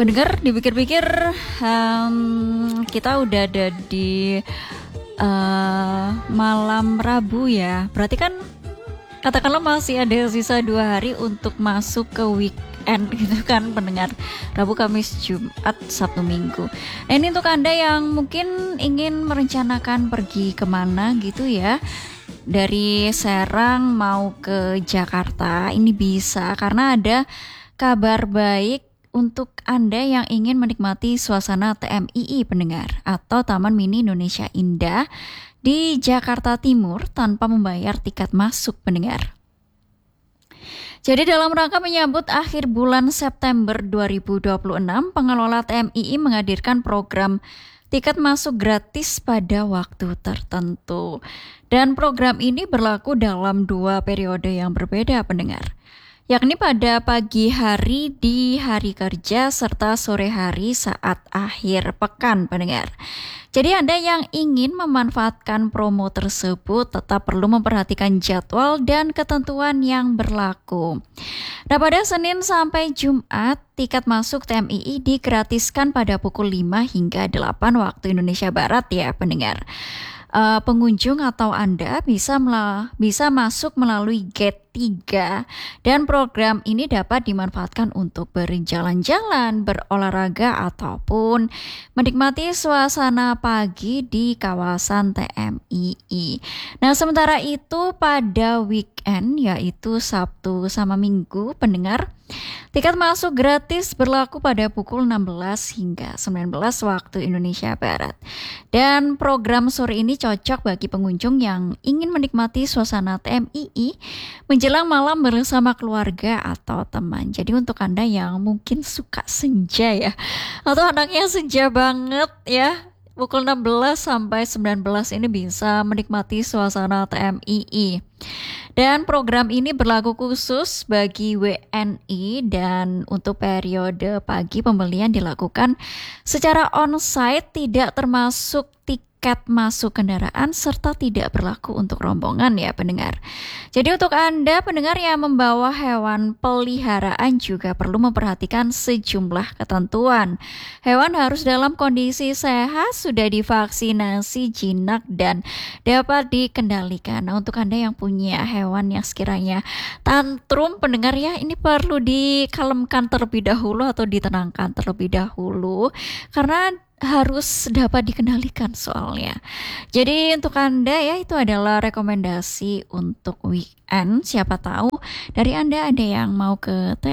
Pendengar, dipikir-pikir kita udah ada di malam Rabu ya. Berarti kan katakanlah masih ada sisa 2 hari untuk masuk ke weekend gitu kan pendengar. Rabu, Kamis, Jumat, Sabtu, Minggu. Nah ini untuk Anda yang mungkin ingin merencanakan pergi kemana gitu ya, dari Serang mau ke Jakarta, ini bisa karena ada kabar baik untuk Anda yang ingin menikmati suasana TMII pendengar atau Taman Mini Indonesia Indah di Jakarta Timur tanpa membayar tiket masuk pendengar. Jadi dalam rangka menyambut akhir bulan September 2026, pengelola TMII menghadirkan program tiket masuk gratis pada waktu tertentu. Dan program ini berlaku dalam 2 periode yang berbeda pendengar, yakni pada pagi hari di hari kerja serta sore hari saat akhir pekan pendengar. Jadi Anda yang ingin memanfaatkan promo tersebut tetap perlu memperhatikan jadwal dan ketentuan yang berlaku. Nah pada Senin sampai Jumat, tiket masuk TMII digratiskan pada pukul 5 hingga 8 waktu Indonesia Barat ya pendengar. Pengunjung atau Anda bisa masuk melalui gate 3 dan program ini dapat dimanfaatkan untuk berjalan-jalan, berolahraga ataupun menikmati suasana pagi di kawasan TMII. Nah, sementara itu pada weekend yaitu Sabtu sama Minggu pendengar, tiket masuk gratis berlaku pada pukul 16 hingga 19 waktu Indonesia Barat. Dan program sore ini cocok bagi pengunjung yang ingin menikmati suasana TMII menjelang malam bersama keluarga atau teman. Jadi untuk Anda yang mungkin suka senja ya, atau anaknya senja banget ya, pukul 16 sampai 19 ini bisa menikmati suasana TMII. Dan program ini berlaku khusus bagi WNI dan untuk periode pagi pembelian dilakukan secara on-site, tidak termasuk tiket masuk kendaraan serta tidak berlaku untuk rombongan ya pendengar. Jadi untuk Anda pendengar yang membawa hewan peliharaan juga perlu memperhatikan sejumlah ketentuan. Hewan harus dalam kondisi sehat, sudah divaksinasi, jinak dan dapat dikendalikan. Nah untuk Anda yang punya hewan yang sekiranya tantrum pendengar ya, ini perlu dikalemkan terlebih dahulu atau ditenangkan terlebih dahulu karena harus dapat dikendalikan soalnya. Jadi untuk Anda ya, itu adalah rekomendasi untuk weekend. Siapa tahu dari Anda ada yang mau ke